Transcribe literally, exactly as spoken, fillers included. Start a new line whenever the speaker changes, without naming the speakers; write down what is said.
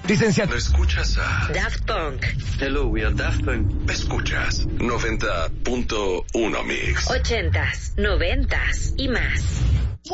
Licenciado.
Escuchas a
Daft Punk.
Hello, we are Daft Punk. Escuchas noventa punto uno Mix.
Ochentas, noventas y más.